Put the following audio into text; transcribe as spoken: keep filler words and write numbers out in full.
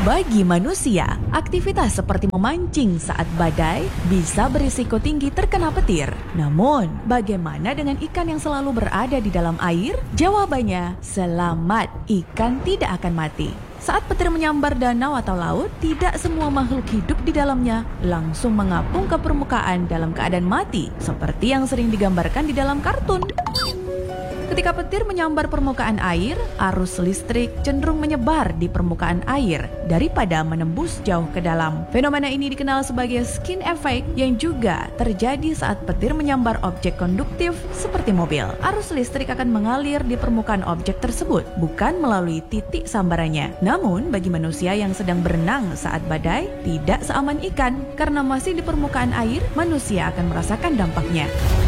Bagi manusia, aktivitas seperti memancing saat badai bisa berisiko tinggi terkena petir. Namun, bagaimana dengan ikan yang selalu berada di dalam air? Jawabannya, selamat, ikan tidak akan mati. Saat petir menyambar danau atau laut, tidak semua makhluk hidup di dalamnya langsung mengapung ke permukaan dalam keadaan mati, seperti yang sering digambarkan di dalam kartun. Ketika petir menyambar permukaan air, arus listrik cenderung menyebar di permukaan air daripada menembus jauh ke dalam. Fenomena ini dikenal sebagai skin effect yang juga terjadi saat petir menyambar objek konduktif seperti mobil. Arus listrik akan mengalir di permukaan objek tersebut, bukan melalui titik sambarannya. Namun, bagi manusia yang sedang berenang saat badai, tidak seaman ikan. Karena masih di permukaan air, manusia akan merasakan dampaknya.